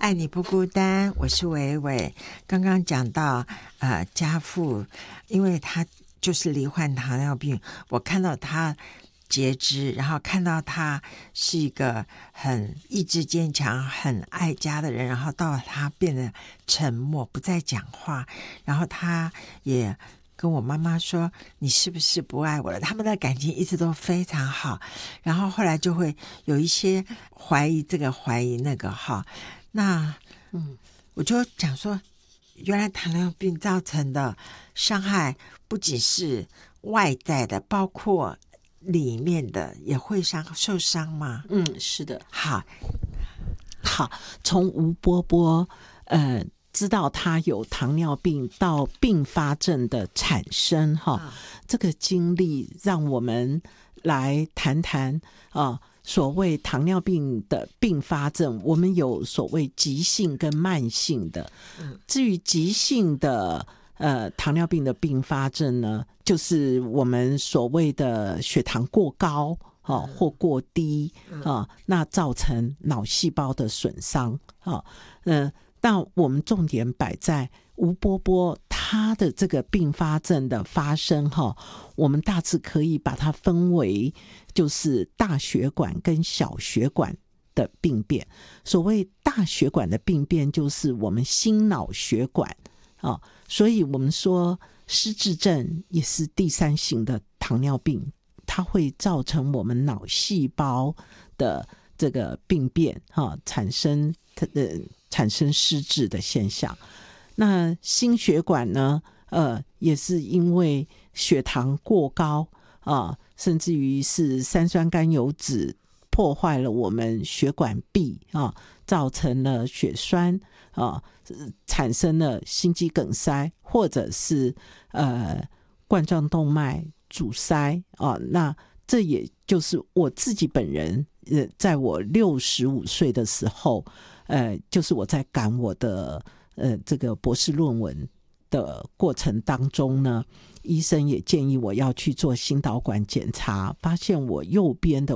爱你不孤单，我是伟伟。刚刚讲到家父，因为他就是罹患糖尿病，我看到他截肢，然后看到他是一个很意志坚强、很爱家的人，然后到他变得沉默，不再讲话，然后他也跟我妈妈说你是不是不爱我了，他们的感情一直都非常好，然后后来就会有一些怀疑这个怀疑那个哈。那我就讲说，原来糖尿病造成的伤害不仅是外在的，包括里面的也会受伤吗？ 是的。 好， 从吴波波知道他有糖尿病到并发症的产生这个经历让我们来谈谈所谓糖尿病的并发症，我们有所谓急性跟慢性的。至于急性的糖尿病的并发症呢，就是我们所谓的血糖过高或过低那造成脑细胞的损伤但我们重点摆在吴波波他的这个并发症的发生我们大致可以把它分为就是大血管跟小血管的病变。所谓大血管的病变就是我们心脑血管所以我们说失智症也是第三型的糖尿病，它会造成我们脑细胞的这个病变产生失智的现象。那心血管呢也是因为血糖过高甚至于是三酸甘油酯破坏了我们血管壁造成了血栓产生了心肌梗塞，或者是冠状动脉阻塞那这也就是我自己本人在我65岁的时候就是我在赶我的这个博士论文的过程当中呢，医生也建议我要去做心导管检查，发现我右边的